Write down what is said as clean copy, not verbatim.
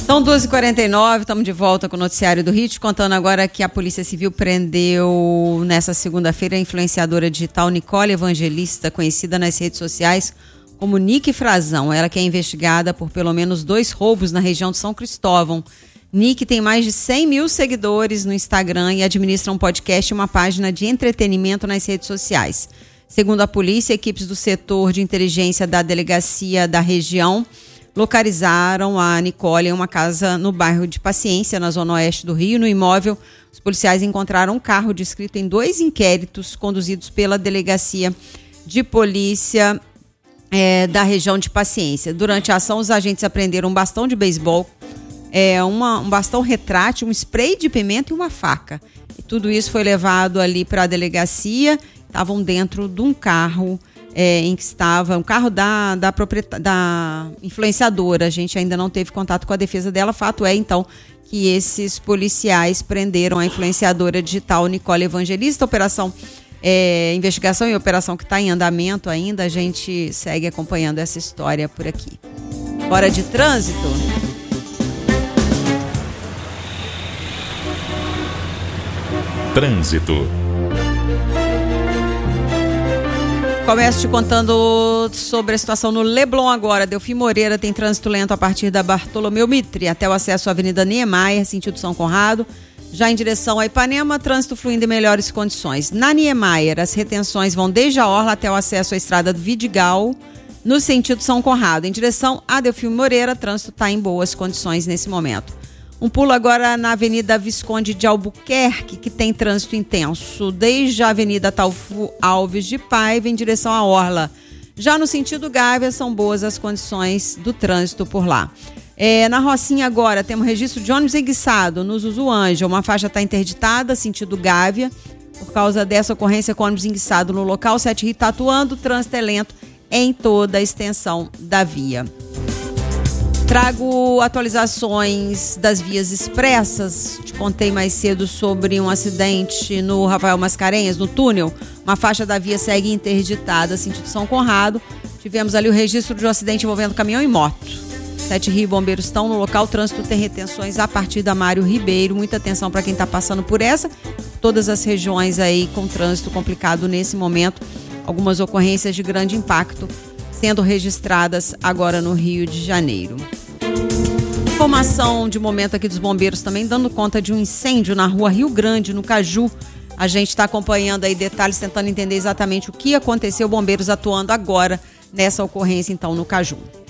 São 2h49, estamos de volta com o noticiário do Hit, contando agora que a Polícia Civil prendeu nessa segunda-feira a influenciadora digital Nicole Evangelista, conhecida nas redes sociais como Nick Frazão. Ela que é investigada por pelo menos 2 roubos na região de São Cristóvão. Nick tem mais de 100 mil seguidores no Instagram e administra um podcast e uma página de entretenimento nas redes sociais. Segundo a polícia, equipes do setor de inteligência da delegacia da região localizaram a Nicole em uma casa no bairro de Paciência, na zona oeste do Rio. No imóvel, os policiais encontraram um carro descrito em 2 inquéritos conduzidos pela delegacia de polícia da região de Paciência. Durante a ação, os agentes apreenderam um bastão de beisebol, um bastão retrátil, um spray de pimenta e uma faca. E tudo isso foi levado ali para a delegacia. Estavam dentro de um carro em que estava um carro da influenciadora. A gente ainda não teve contato com a defesa dela. Fato é, então, que esses policiais prenderam a influenciadora digital Nicole Evangelista. Operação investigação e operação que está em andamento ainda. A gente segue acompanhando essa história por aqui. Hora de trânsito. Trânsito. Começo te contando sobre a situação no Leblon agora. Delfim Moreira tem trânsito lento a partir da Bartolomeu Mitre até o acesso à Avenida Niemeyer, sentido São Conrado. Já em direção a Ipanema, trânsito fluindo em melhores condições. Na Niemeyer, as retenções vão desde a orla até o acesso à estrada do Vidigal, no sentido São Conrado. Em direção a Delfim Moreira, trânsito está em boas condições nesse momento. Um pulo agora na Avenida Visconde de Albuquerque, que tem trânsito intenso, desde a Avenida Taufo Alves de Paiva em direção à orla. Já no sentido Gávea, são boas as condições do trânsito por lá. Na Rocinha agora, temos registro de ônibus enguiçado no Zuzuanja. Uma faixa está interditada, sentido Gávea. Por causa dessa ocorrência com ônibus enguiçado no local, 7 Rio está atuando, o trânsito é lento em toda a extensão da via. Trago atualizações das vias expressas. Te contei mais cedo sobre um acidente no Rafael Mascarenhas, no túnel. Uma faixa da via segue interditada, sentido São Conrado. Tivemos ali o registro de um acidente envolvendo caminhão e moto. 7 Rio Bombeiros estão no local. O trânsito tem retenções a partir da Mário Ribeiro. Muita atenção para quem está passando por essa. Todas as regiões aí com trânsito complicado nesse momento. Algumas ocorrências de grande impacto sendo registradas agora no Rio de Janeiro. Informação de momento aqui dos bombeiros também, dando conta de um incêndio na rua Rio Grande, no Caju. A gente está acompanhando aí detalhes, tentando entender exatamente o que aconteceu. Bombeiros atuando agora nessa ocorrência, então, no Caju.